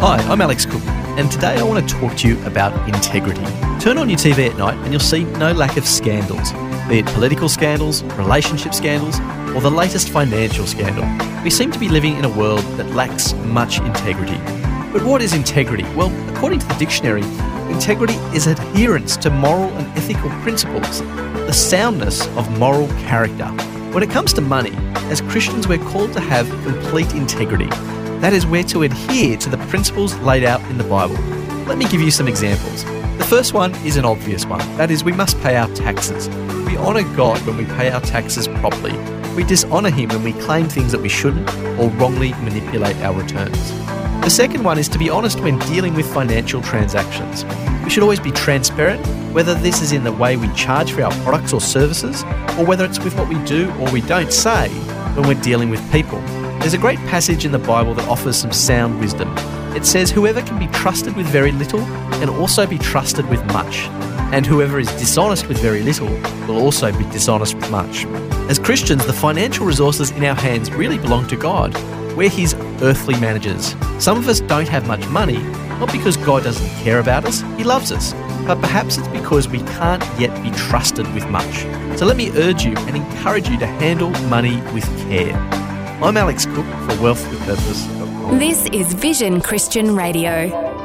Hi, I'm Alex Cook, and today I want to talk to you about integrity. Turn on your TV at night and you'll see no lack of scandals, be it political scandals, relationship scandals, or the latest financial scandal. We seem to be living in a world that lacks much integrity. But what is integrity? Well, according to the dictionary, integrity is adherence to moral and ethical principles, the soundness of moral character. When it comes to money, as Christians we're called to have complete integrity. That is, we're to adhere to the principles laid out in the Bible. Let me give you some examples. The first one is an obvious one. That is, we must pay our taxes. We honour God when we pay our taxes properly. We dishonour Him when we claim things that we shouldn't or wrongly manipulate our returns. The second one is to be honest when dealing with financial transactions. We should always be transparent, whether this is in the way we charge for our products or services, or whether it's with what we do or we don't say when we're dealing with people. There's a great passage in the Bible that offers some sound wisdom. It says, "Whoever can be trusted with very little can also be trusted with much, and whoever is dishonest with very little will also be dishonest with much." As Christians, the financial resources in our hands really belong to God. We're His earthly managers. Some of us don't have much money, not because God doesn't care about us, He loves us, but perhaps it's because we can't yet be trusted with much. So let me urge you and encourage you to handle money with care. I'm Alex Cook for Wealth with Purpose. This is Vision Christian Radio.